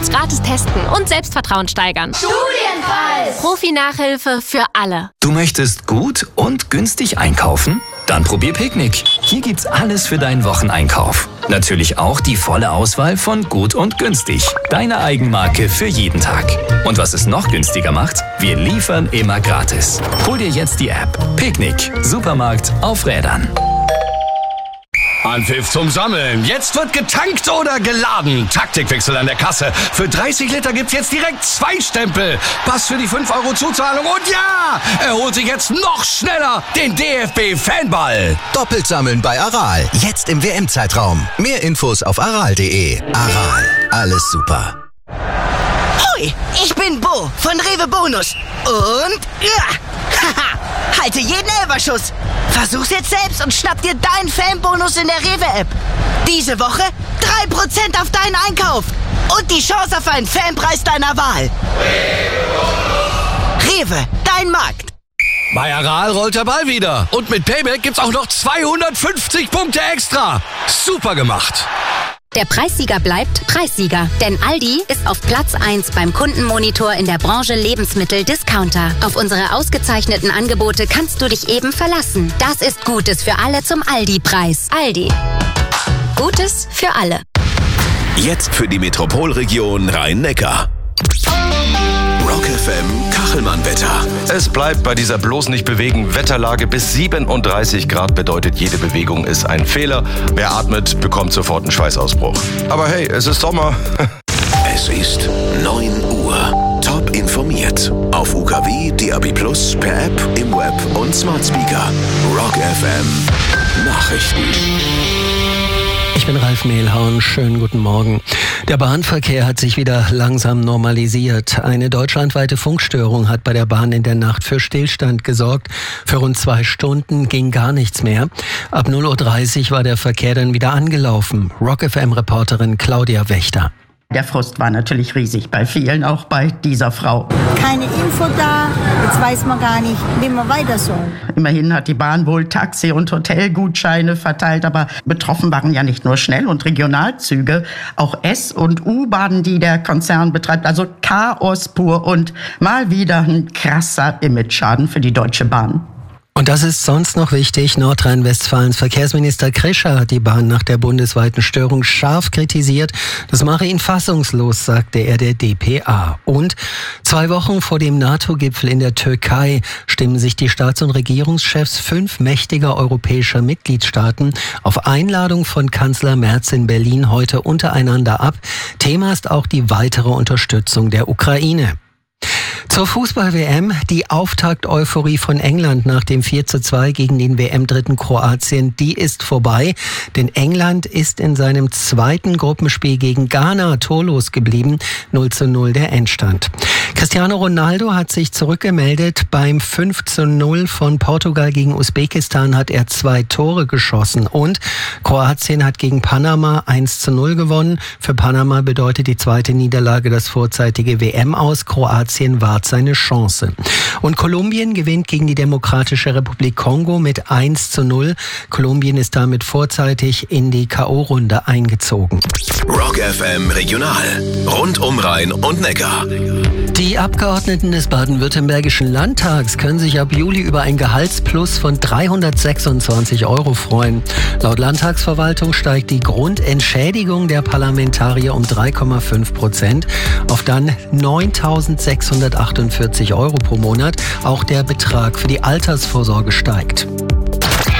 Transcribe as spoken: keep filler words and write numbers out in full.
Jetzt gratis testen und Selbstvertrauen steigern. Studienpreis! Profi-Nachhilfe für alle. Du möchtest gut und günstig einkaufen? Dann probier Picknick. Hier gibt's alles für deinen Wocheneinkauf. Natürlich auch die volle Auswahl von gut und günstig. Deine Eigenmarke für jeden Tag. Und was es noch günstiger macht? Wir liefern immer gratis. Hol dir jetzt die App. Picknick. Supermarkt auf Rädern. Anpfiff zum Sammeln. Jetzt wird getankt oder geladen. Taktikwechsel an der Kasse. Für dreißig Liter gibt's jetzt direkt zwei Stempel. Pass für die fünf Euro Zuzahlung. Und ja, er holt sich jetzt noch schneller den D F B-Fanball. Doppelt sammeln bei Aral. Jetzt im W M-Zeitraum. Mehr Infos auf aral punkt de. Aral. Alles super. Hoi, ich bin Bo von Rewe Bonus. Und ja, haha, halte jeden Elferschuss. Versuch's jetzt selbst und schnapp dir deinen Fanbonus in der Rewe-App. Diese Woche drei Prozent auf deinen Einkauf. Und die Chance auf einen Fanpreis deiner Wahl. Rewe, dein Markt. Bei Aral rollt der Ball wieder. Und mit Payback gibt's auch noch zweihundertfünfzig Punkte extra. Super gemacht. Der Preissieger bleibt Preissieger, denn Aldi ist auf Platz eins beim Kundenmonitor in der Branche Lebensmittel-Discounter. Auf unsere ausgezeichneten Angebote kannst du dich eben verlassen. Das ist Gutes für alle zum Aldi-Preis. Aldi. Gutes für alle. Jetzt für die Metropolregion Rhein-Neckar. Rock F M Kachelmann-Wetter. Es bleibt bei dieser bloß nicht bewegen Wetterlage bis siebenunddreißig Grad bedeutet, jede Bewegung ist ein Fehler. Wer atmet, bekommt sofort einen Schweißausbruch. Aber hey, es ist Sommer. Es ist neun Uhr. Top informiert. Auf U K W, D A B Plus, per App, im Web und Smart Speaker. Rock F M Nachrichten. Ich bin Ralf Mehlhorn, schönen guten Morgen. Der Bahnverkehr hat sich wieder langsam normalisiert. Eine deutschlandweite Funkstörung hat bei der Bahn in der Nacht für Stillstand gesorgt. Für rund zwei Stunden ging gar nichts mehr. Ab null Uhr dreißig war der Verkehr dann wieder angelaufen. Rock F M-Reporterin Claudia Wächter. Der Frust war natürlich riesig bei vielen, auch bei dieser Frau. Keine Info da, jetzt weiß man gar nicht, wie man weiter soll. Immerhin hat die Bahn wohl Taxi- und Hotelgutscheine verteilt, aber betroffen waren ja nicht nur Schnell- und Regionalzüge, auch S- und U-Bahnen, die der Konzern betreibt. Also Chaos pur und mal wieder ein krasser Imageschaden für die Deutsche Bahn. Und das ist sonst noch wichtig. Nordrhein-Westfalens Verkehrsminister Krischer hat die Bahn nach der bundesweiten Störung scharf kritisiert. Das mache ihn fassungslos, sagte er der D P A. Und zwei Wochen vor dem NATO-Gipfel in der Türkei stimmen sich die Staats- und Regierungschefs fünf mächtiger europäischer Mitgliedstaaten auf Einladung von Kanzler Merz in Berlin heute untereinander ab. Thema ist auch die weitere Unterstützung der Ukraine. Zur Fußball-W M, die Auftakt-Euphorie von England nach dem vier zu zwei gegen den W M-Dritten Kroatien, die ist vorbei. Denn England ist in seinem zweiten Gruppenspiel gegen Ghana torlos geblieben. null zu null der Endstand. Cristiano Ronaldo hat sich zurückgemeldet. Beim fünf zu null von Portugal gegen Usbekistan hat er zwei Tore geschossen. Und Kroatien hat gegen Panama eins zu null gewonnen. Für Panama bedeutet die zweite Niederlage das vorzeitige W M-Aus. Kroatien wahrt seine Chance. Und Kolumbien gewinnt gegen die Demokratische Republik Kongo mit eins zu null. Kolumbien ist damit vorzeitig in die K O-Runde eingezogen. Rock F M Regional. Rund um Rhein und Neckar. Die Abgeordneten des Baden-Württembergischen Landtags können sich ab Juli über ein Gehaltsplus von dreihundertsechsundzwanzig Euro freuen. Laut Landtagsverwaltung steigt die Grundentschädigung der Parlamentarier um drei Komma fünf Prozent auf dann neuntausendsechshundertachtundvierzig Euro pro Monat. Auch der Betrag für die Altersvorsorge steigt.